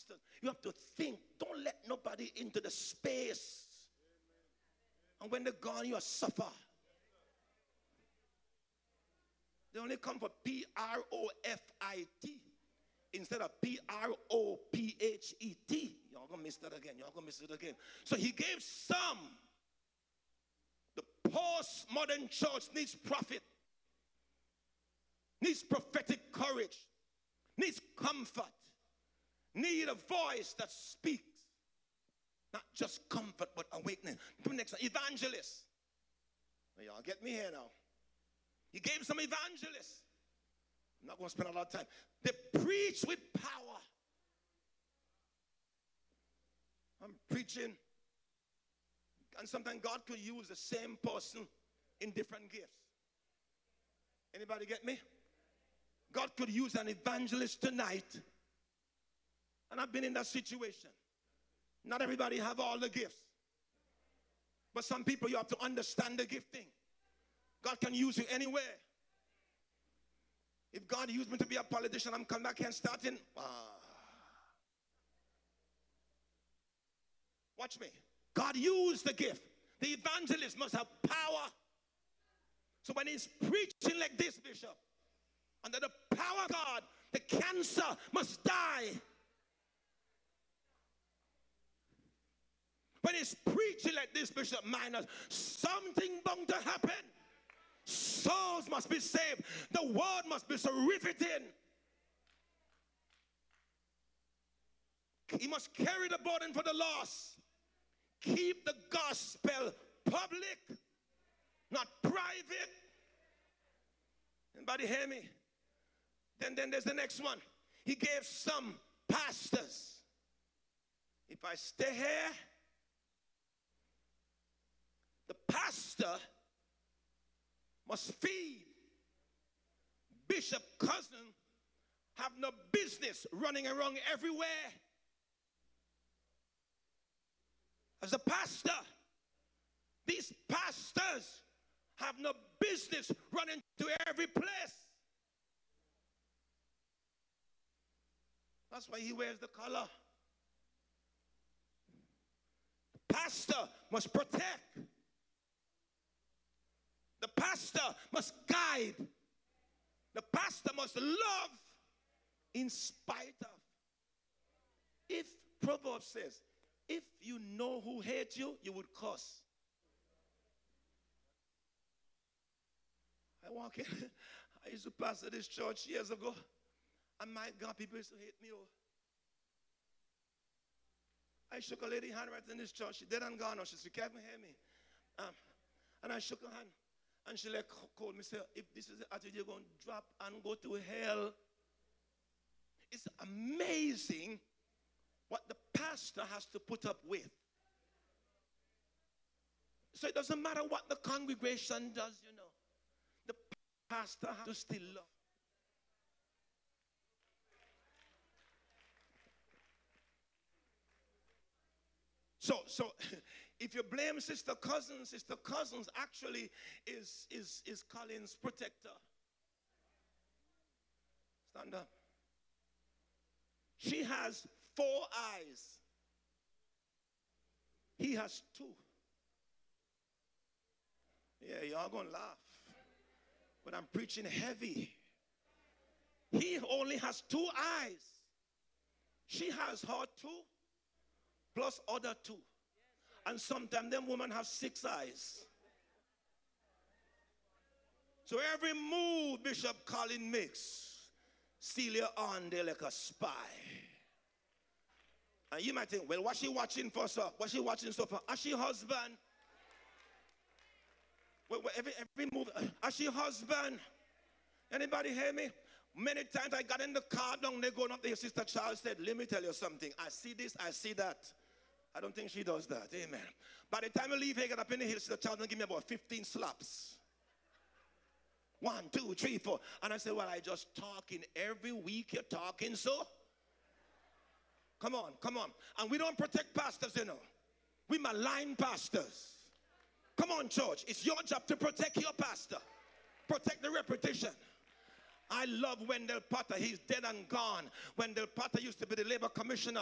pastors, you have to think. Don't let nobody into the space. And when they're gone, you suffer. They only come for P-R-O-F-I-T instead of P-R-O-P-H-E-T. Y'all gonna miss that again. Y'all gonna miss it again. So he gave some. The postmodern church needs prophet, needs prophetic courage, needs comfort, need a voice that speaks. Not just comfort, but awakening. Next, evangelist. Y'all get me here now. He gave some evangelists. I'm not going to spend a lot of time. They preach with power. I'm preaching. And sometimes God could use the same person in different gifts. Anybody get me? God could use an evangelist tonight. And I've been in that situation. Not everybody have all the gifts. But some people, you have to understand the gifting. God can use you anywhere. If God used me to be a politician, I'm coming back here and starting. Watch me. God used the gift. The evangelist must have power. So when he's preaching like this, Bishop, under the power of God, the cancer must die. When he's preaching like this, Bishop Miners, something bound to happen. Souls must be saved. The word must be so riveting. He must carry the burden for the lost. Keep the gospel public, not private. Anybody hear me? Then there's the next one. He gave some pastors. If I stay here, the pastor must feed. Bishop Cousin have no business running around everywhere. As a pastor, these pastors have no business running to every place. That's why he wears the collar. The pastor must protect. The pastor must guide. The pastor must love in spite of. If Proverbs says, if you know who hates you, you would curse. I walk in. I used to pastor this church years ago. And my God, people used to hate me. Oh. I shook a lady hand right in this church. She dead and gone. She said, "Can't hear me." And I shook her hand. And she like called me, say, "If this is the attitude, you're going to drop and go to hell." It's amazing what the pastor has to put up with. So it doesn't matter what the congregation does, you know. The pastor has to still love. So if you blame Sister Cousins actually is Colin's protector. Stand up. She has 4 eyes. He has 2. Yeah, y'all gonna laugh. But I'm preaching heavy. He only has 2 eyes. She has her 2 plus other 2. And sometimes them women have 6 eyes. So every move Bishop Colin makes, Celia on there like a spy. And you might think, well, what's she watching for, sir? What's she watching so for? Is she husband? Well, every move, is she husband? Anybody hear me? Many times I got in the car down there going up there. Sister Charles said, "Let me tell you something. I see this, I see that." I don't think she does that. Amen. By the time I leave here, get up in the hill, Sister Charles will give me about 15 slaps. 1, 2, 3, 4. And I said, "Well, I just talking. Every week you're talking, so? Come on, come on." And we don't protect pastors, you know. We malign pastors. Come on, church. It's your job to protect your pastor. Protect the reputation. I love Wendell Potter. He's dead and gone. Wendell Potter used to be the labor commissioner